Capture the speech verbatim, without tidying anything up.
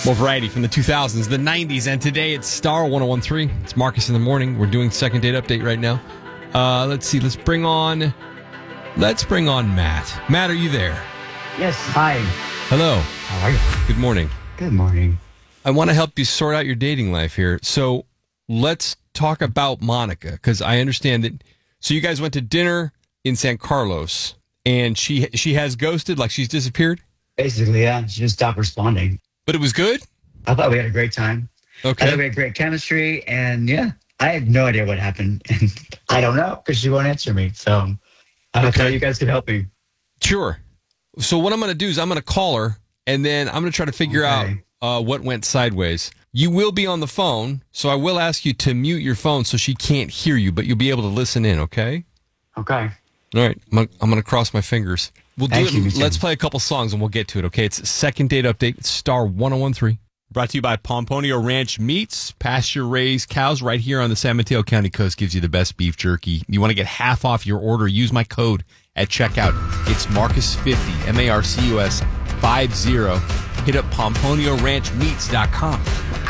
More variety from the two thousands, the nineties, and today it's Star one oh one three. It's Marcus in the morning. We're doing second date update right now. Uh, let's see. Let's bring on. Let's bring on Matt. Matt, are you there? Yes. Hi. Hello. How are you? Good morning. Good morning. I want to help you sort out your dating life here. So let's talk about Monica, because I understand that. So you guys went to dinner in San Carlos, and she she has ghosted, like she's disappeared. Basically, yeah. She just stopped responding. But it was good. I thought we had a great time. Okay. I thought we had great chemistry, and yeah, I had no idea what happened, and I don't know because she won't answer me. So I Okay. thought you guys could help me. Sure. So what I'm going to do is I'm going to call her, and then I'm going to try to figure Okay. out uh, what went sideways. You will be on the phone, so I will ask you to mute your phone so she can't hear you, but you'll be able to listen in, okay? Okay. All right. I'm going I'm to cross my fingers. We'll do Thank it. you, me too. Let's play a couple songs, and we'll get to it, okay? It's Second Date Update, Star one oh one three. Brought to you by Pomponio Ranch Meats, pasture-raised cows right here on the San Mateo County coast. Gives you the best beef jerky. You want to get half off your order, use my code at checkout. It's Marcus fifty, M A R C U S fifty. Hit up pomponio ranch meats dot com.